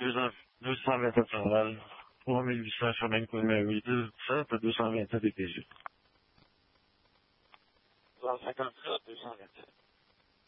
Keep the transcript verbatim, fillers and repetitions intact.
deux cent vingt-sept Saint-Val, trois mille huit cents chemin Queen-Mary, deux deux cent vingt-sept D P G. cent cinquante-sept, deux cent vingt-sept.